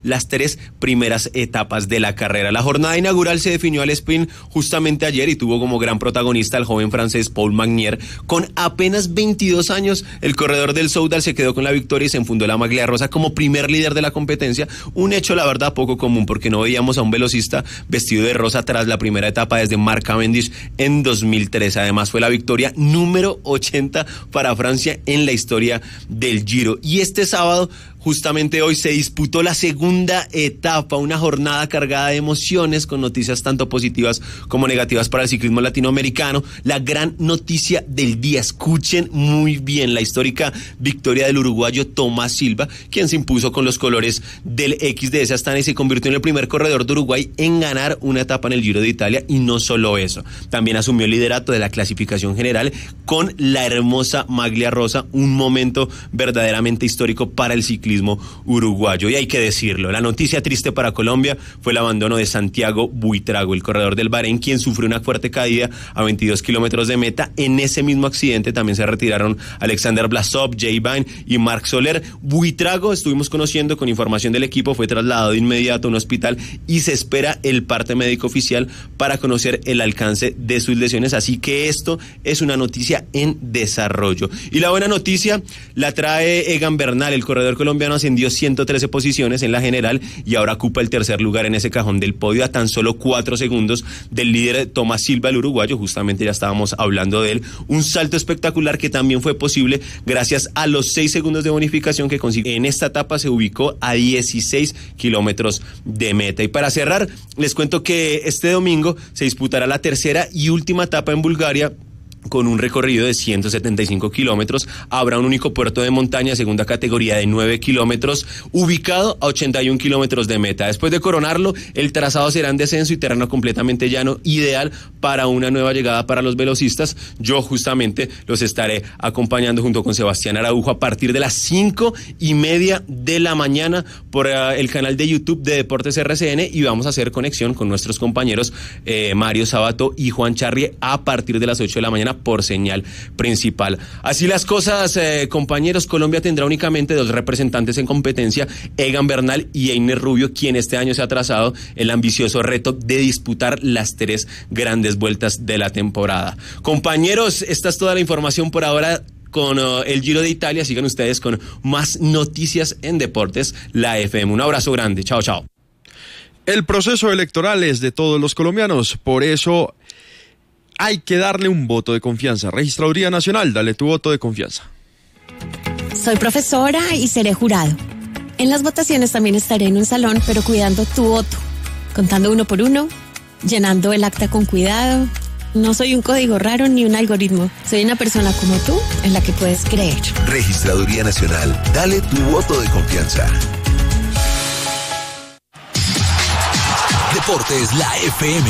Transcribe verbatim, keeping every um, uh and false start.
las tres primeras etapas de la carrera. La jornada inaugural se definió al sprint justamente ayer y tuvo como gran protagonista al joven francés Paul Magnier. Con apenas veintidós años, el corredor del Soudal se quedó con la victoria y se enfundó la maglia rosa como primer líder de la competencia, un hecho la verdad poco común porque no veíamos a un velocista vestido de rosa tras la primera etapa desde Mark Cavendish en dos mil tres. Además fue la victoria número ochenta para Francia en la historia del Giro. Y este sábado, justamente hoy, se disputó la segunda etapa, una jornada cargada de emociones con noticias tanto positivas como negativas para el ciclismo latinoamericano. La gran noticia del día, escuchen muy bien, la histórica victoria del uruguayo Tomás Silva, quien se impuso con los colores del X D S Astana y se convirtió en el primer corredor de Uruguay en ganar una etapa en el Giro de Italia. Y no solo eso, también asumió el liderato de la clasificación general con la hermosa maglia rosa, un momento verdaderamente histórico para el ciclismo uruguayo. Y hay que decirlo, la noticia triste para Colombia fue el abandono de Santiago Buitrago, el corredor del Bahrein, quien sufrió una fuerte caída a veintidós kilómetros de meta. En ese mismo accidente también se retiraron Alexander Blasov, Jay Vine y Marc Soler. Buitrago, estuvimos conociendo con información del equipo, fue trasladado de inmediato a un hospital y se espera el parte médico oficial para conocer el alcance de sus lesiones, así que esto es una noticia en desarrollo. Y la buena noticia la trae Egan Bernal, el corredor colombiano ascendió ciento trece posiciones en la general y ahora ocupa el tercer lugar en ese cajón del podio a tan solo cuatro segundos del líder Tomás Silva, el uruguayo. Justamente ya estábamos hablando de él. Un salto espectacular que también fue posible gracias a los seis segundos de bonificación que consiguió. En esta etapa se ubicó a dieciséis kilómetros de meta. Y para cerrar, les cuento que este domingo se disputará la tercera y última etapa en Bulgaria, con un recorrido de ciento setenta y cinco kilómetros. Habrá un único puerto de montaña, segunda categoría de nueve kilómetros, ubicado a ochenta y un kilómetros de meta. Después de coronarlo, el trazado será en descenso y terreno completamente llano, ideal para una nueva llegada para los velocistas. Yo justamente los estaré acompañando junto con Sebastián Araujo a partir de las cinco y media de la mañana por uh, el canal de YouTube de Deportes R C N, y vamos a hacer conexión con nuestros compañeros eh, Mario Sabato y Juan Charrie a partir de las ocho de la mañana por señal principal. Así las cosas, eh, compañeros, Colombia tendrá únicamente dos representantes en competencia, Egan Bernal y Einer Rubio, quien este año se ha trazado el ambicioso reto de disputar las tres grandes vueltas de la temporada. Compañeros, esta es toda la información por ahora con uh, el Giro de Italia. Sigan ustedes con más noticias en Deportes, la F M. Un abrazo grande. Chao, chao. El proceso electoral es de todos los colombianos, por eso hay que darle un voto de confianza. Registraduría Nacional, dale tu voto de confianza. Soy profesora y seré jurado. En las votaciones también estaré en un salón, pero cuidando tu voto, contando uno por uno, llenando el acta con cuidado. No soy un código raro ni un algoritmo. Soy una persona como tú, en la que puedes creer. Registraduría Nacional, dale tu voto de confianza. Deportes, la F M.